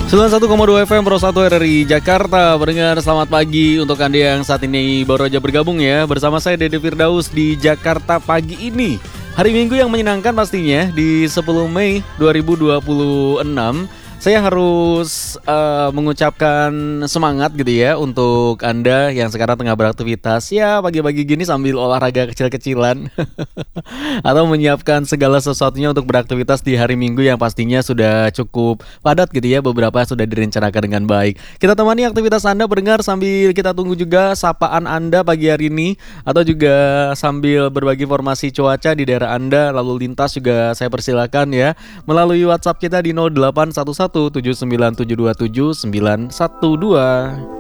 91,2 FM Pro 1 RRI Jakarta. Pendengar, selamat pagi untuk Anda yang saat ini baru aja bergabung ya. Bersama saya Dede Firdaus di Jakarta pagi ini. Hari Minggu yang menyenangkan pastinya di 10 Mei 2026. Saya harus mengucapkan semangat gitu ya untuk Anda yang sekarang tengah beraktivitas ya pagi-pagi gini sambil olahraga kecil-kecilan atau menyiapkan segala sesuatunya untuk beraktivitas di hari Minggu yang pastinya sudah cukup padat gitu ya, beberapa sudah direncanakan dengan baik. Kita temani aktivitas Anda pendengar sambil kita tunggu juga sapaan Anda pagi hari ini, atau juga sambil berbagi informasi cuaca di daerah Anda, lalu lintas juga saya persilakan ya melalui WhatsApp kita di 0811 79727912.